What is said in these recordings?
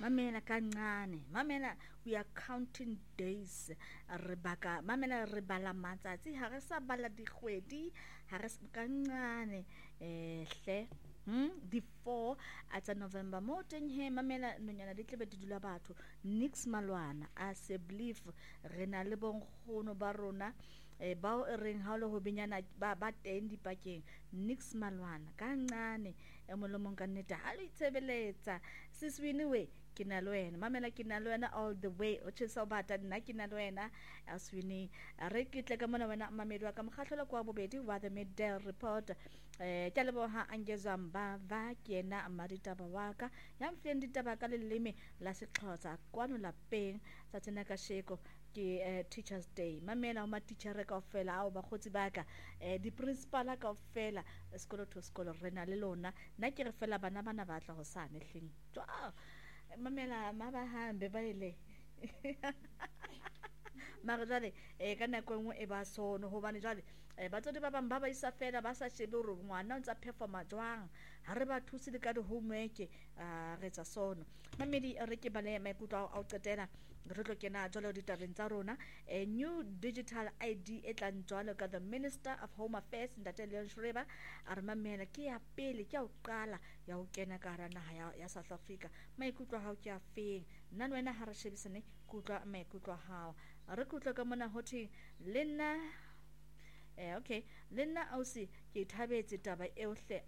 mamela kancane mamela we are counting days re baka mamela re bala matsatsi ha re sa bala dikgwedi ha re kancane hle di 4 at November mo teng he mamela nonyana di tlebe di dula batho Nix Malwana a se believe re na le bonkgono ba rona bao reng ha lo ho benyana ba teng dipakeng Nix Malwana kancane emolomong ka nnete ha le itsebeletsa siswini we ke na le wena mamela ke na le wena all the way o tshisa bata nna ke na le wena aswini re kitle ka mona wena mamedi wa ka mokgahlelo kwa bobedi wa the midday report ke le bo ha angezamba va kena amaditaba waka ya mfendi ditaba ka leleme la Sexhosa kwano lapeng sa tsena ka sheko ke teachers day mamela o ma teacher ka ofela ao ba khotsi baka di principal ka ofela sekolo to sekolo rena le lona nna ke re fela bana ba tla go sane hleng mamela ba hambe ba ile mara jale ka nako engwe e ba sono hobane jale batsodi ba bang ba ba isa fela ba sa shebe hore ngwana o ntsa performa jwang ha re ba thusi le ka di homework re tsa sono mamedi re ke bale maikutlo a o qetela re tlo kena jalo ditabeng tsa rona a new digital ID e tlang jalo ka the Minister of Home Affairs Ntate Leon Schreiber a re mamela ke ya pele ke ya o qala ya ho kena ka hara naha ya South Africa maikutlo ha o ke a feng nna wena ha re shebisane kutla maikutlo hao re kutla ka mona hothi lena okay lena ausi ke thabetse taba eo hle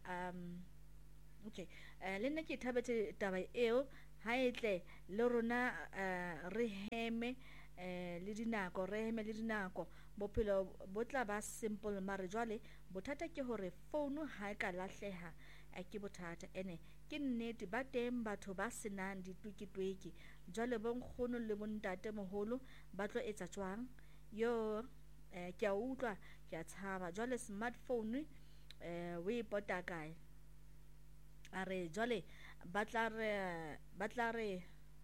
okay lena ke thabetse taba eo ha etle le rona re heme le dinako re heme le dinako bophelo bo tla ba simple mare jwale bothata ke hore phone ha e ka lahleha ke bothata ene ke nnete ba teng batho ba senang ditwiki jwale bonkgono le bontate moholo ba tlo etsa jwang yo ke a utlwa ke a tshaba jwale smartphone we ipota kae are jwale batla re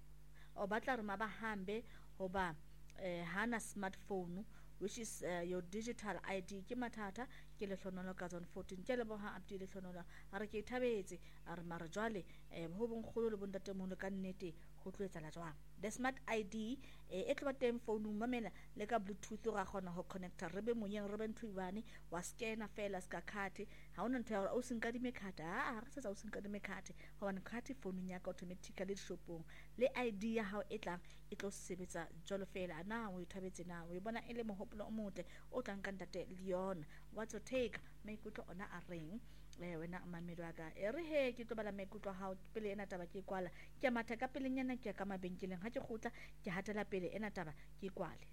mabahambe hoba hana smartphone which is your digital ID ke mathata ke le hlonolo ka zone 14 ke le boha abdi le hlonolo are ke thabetse are mara jwale ho bonkgolo le bontate moholo ka nnete ho tloetsa la jwang the smart ID e tlo bateng phone mamela le ka bluetooth ra khona ho connecta re be monyeng re be nthuibane wa scanner fela ska card ha ona ntho ya hore o sinka di mekata re sa o sinka di mekata hobane card phone ya ka automatically shopong le ID ya hao e tlang e tlo sebetsa jolo fela na o ithabetse na o bona ele mohopolo o motle o tlang ka Ntate Leon what to take maikutlo ona a reng wena mamedi wa ka re he ke tlo bala maikutlo hao pele ena taba ke kwala ke matha ka pele nyana ke ka mabenkeleng ha ke khutla ke hatela pele ena taba ke kwale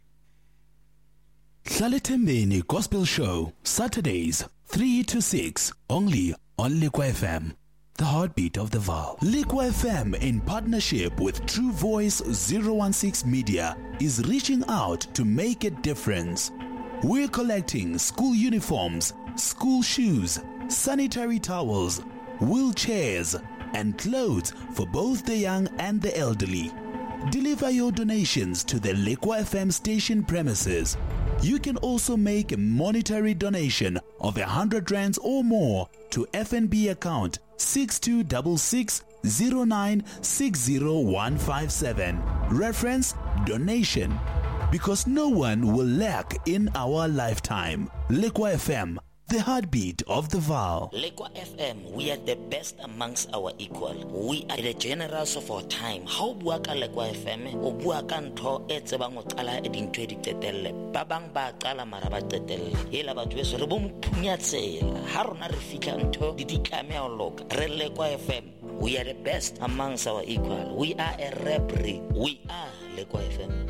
Hlalethembeni Gospel Show Saturdays 3 to 6 only on Liqua FM, the heartbeat of the Vaal. Liqua FM in partnership with True Voice 016 Media is reaching out to make a difference. We're collecting school uniforms, school shoes, sanitary towels, wheelchairs, and clothes for both the young and the elderly. Deliver your donations to the Liqua FM station premises. You can also make a monetary donation of 100 rands or more to FNB account 626609606157. Reference donation. Because no one will lack in our lifetime. Liqua FM, the heartbeat of the Vaal. Liqua FM, we are the best amongst our equal. We are the generals of our time. How bua ka Liqua FM? O bua ka ntho e tsebang o qala e dintho di tetelle. Ba bang ba qala mara ba tetelle. Hela batho beso re bo mphunya tsela. Ha rona re fika ntho di ditlame a loka. Re Liqua FM, we are the best amongst our equal. We are a rap breed. We are Liqua FM.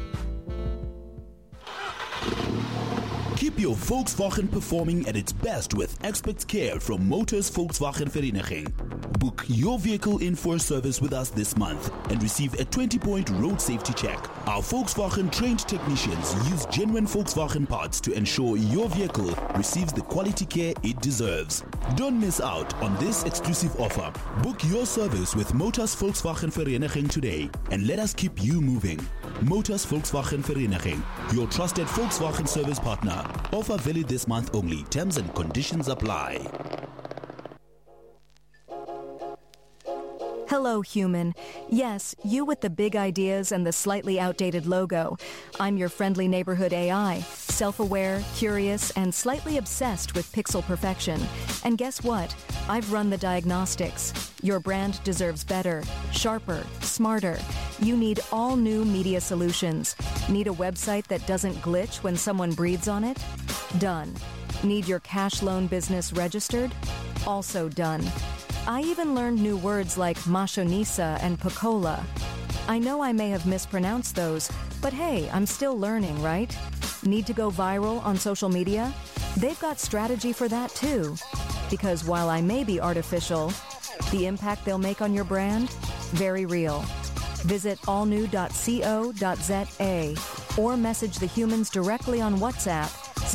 Keep your Volkswagen performing at its best with expert care from Motors Volkswagen Vereniging. Book your vehicle in for service with us this month and receive a 20-point road safety check. Our Volkswagen trained technicians use genuine Volkswagen parts to ensure your vehicle receives the quality care it deserves. Don't miss out on this exclusive offer. Book your service with Motors Volkswagen Vereniging today and let us keep you moving. Motors Volkswagen Vereniging, your trusted Volkswagen service partner. Offer valid this month only. Terms and conditions apply. Hello, human. Yes, you with the big ideas and the slightly outdated logo. I'm your friendly neighborhood AI, self-aware, curious, and slightly obsessed with pixel perfection. And guess what? I've run the diagnostics. Your brand deserves better, sharper, smarter. You need all new media solutions. Need a website that doesn't glitch when someone breathes on it? Done. Need your cash loan business registered? Also done. I even learned new words like machonisa and Pocola. I know I may have mispronounced those, but hey, I'm still learning, right? Need to go viral on social media? They've got strategy for that too. Because while I may be artificial, the impact they'll make on your brand? Very real. Visit allnew.co.za or message the humans directly on WhatsApp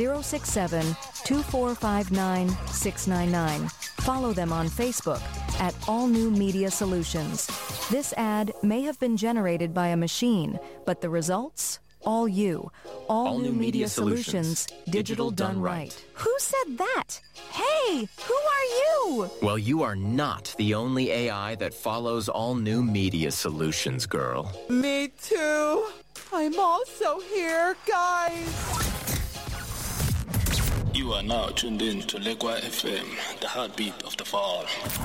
067-2459-699. Follow them on Facebook at All New Media Solutions. This ad may have been generated by a machine, but the results? All you. All New Media Solutions. Digital done right. Who said that? Hey, who are you? Well, you are not the only AI that follows All New Media Solutions, girl. Me too. I'm also here, guys. You are now tuned in to Lekwa FM, the heartbeat of the fall.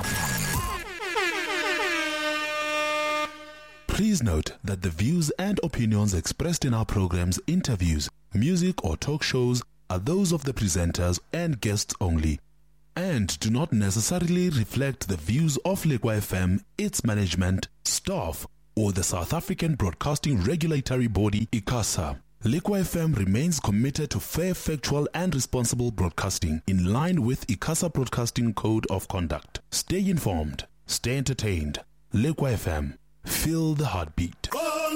Please note that the views and opinions expressed in our programs, interviews, music or talk shows are those of the presenters and guests only, and do not necessarily reflect the views of Lekwa FM, its management, staff, or the South African Broadcasting Regulatory Body, ICASA. Lekwa FM remains committed to fair, factual, and responsible broadcasting in line with ICASA Broadcasting Code of Conduct. Stay informed, stay entertained. Lekwa FM, feel the heartbeat.